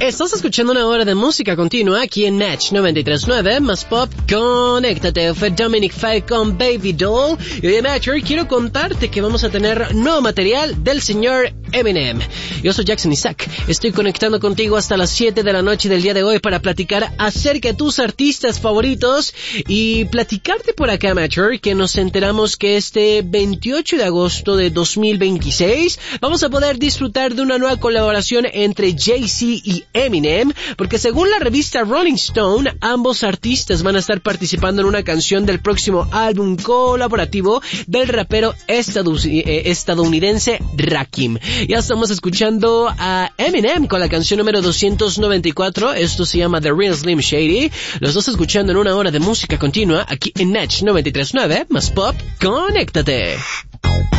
Estás escuchando una hora de música continua aquí en Natch 93.9, más pop, conéctate. Fue Dominic Fike con Baby Doll. Y hoy en Natcher quiero contarte que vamos a tener nuevo material del señor Eminem. Yo soy Jackson Isaac. Estoy conectando contigo hasta las 7 de la noche del día de hoy para platicar acerca de tus artistas favoritos y platicarte por acá, Natcher, que nos enteramos que este 28 de agosto de 2026 vamos a poder disfrutar de una nueva colaboración entre Jay-Z y Eminem, porque según la revista Rolling Stone, ambos artistas van a estar participando en una canción del próximo álbum colaborativo del rapero estadounidense Rakim. Ya estamos escuchando a Eminem con la canción número 294, esto se llama The Real Slim Shady. Los dos escuchando en una hora de música continua aquí en Natch 93.9, más pop, conéctate.